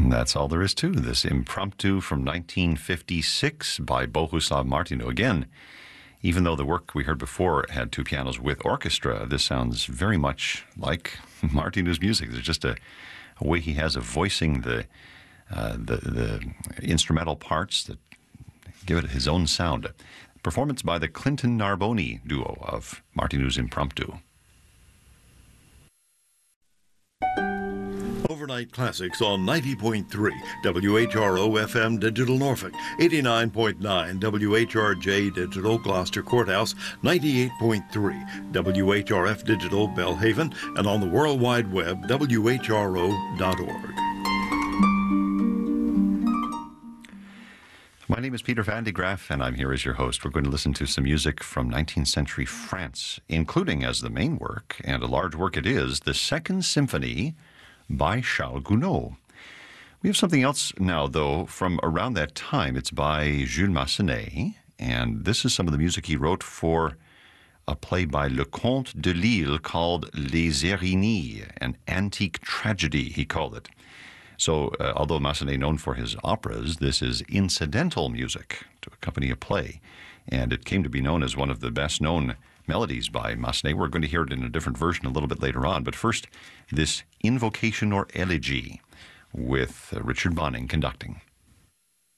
That's all there is to this impromptu from 1956 by Bohuslav Martinu. Again, even though the work we heard before had two pianos with orchestra, this sounds very much like Martinu's music. There's just a way he has of voicing the instrumental parts that give it his own sound. Performance by the Clinton Narboni duo of Martinu's Impromptu. Overnight Classics on 90.3 WHRO FM Digital Norfolk, 89.9 WHRJ Digital Gloucester Courthouse, 98.3 WHRF Digital Belhaven, and on the World Wide Web, WHRO.org. My name is Peter Van de Graaf, and I'm here as your host. We're going to listen to some music from 19th century France, including as the main work, and a large work it is, the Second Symphony by Charles Gounod. We have something else now, though, from around that time. It's by Jules Massenet, and this is some of the music he wrote for a play by Leconte de Lisle called Les Erinyes, an antique tragedy, he called it. So, although Massenet known for his operas, this is incidental music to accompany a play, and it came to be known as one of the best-known melodies by Massenet. We're going to hear it in a different version a little bit later on, but first, this Invocation or Elegy with Richard Bonning conducting.